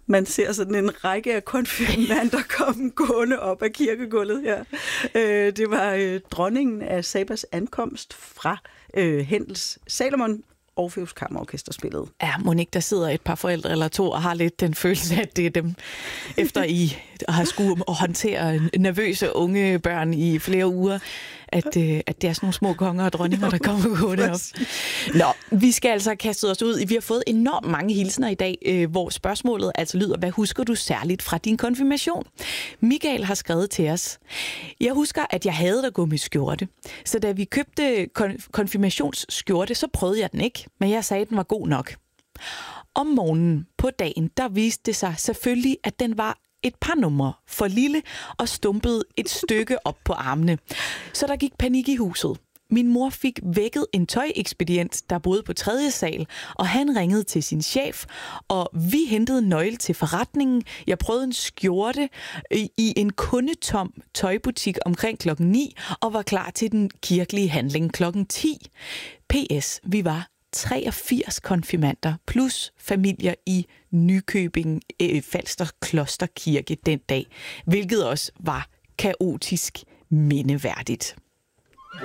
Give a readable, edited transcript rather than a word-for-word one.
Man ser sådan en række af konfirmander komme gående op ad kirkegulvet her. Det var dronningen af Sabas ankomst fra Händels Salomon. Orfeus Kammerorkester spillede. Ja, Monique, der sidder et par forældre eller to og har lidt den følelse, at det er dem, efter I har skulle håndtere nervøse unge børn i flere uger, at det er sådan nogle små konger og dronninger, der kommer gående op. Nå, vi skal altså kaste os ud. Vi har fået enormt mange hilsener i dag, hvor spørgsmålet altså lyder, hvad husker du særligt fra din konfirmation? Michael har skrevet til os. Jeg husker, at jeg havde at gå med skjorte. Så da vi købte konfirmationsskjorte, så prøvede jeg den ikke, men jeg sagde, at den var god nok. Om morgenen på dagen, der viste det sig selvfølgelig, at den var et par numre for lille og stumpede et stykke op på armene. Så der gik panik i huset. Min mor fik vækket en tøjekspedient, der boede på 3. sal, og han ringede til sin chef, og vi hentede nøgle til forretningen. Jeg prøvede en skjorte i en kundetom tøjbutik omkring 9 og var klar til den kirkelige handling 10. PS, vi var 83 konfirmander plus familier i Nykøbing Falster Klosterkirke den dag, hvilket også var kaotisk mindeværdigt.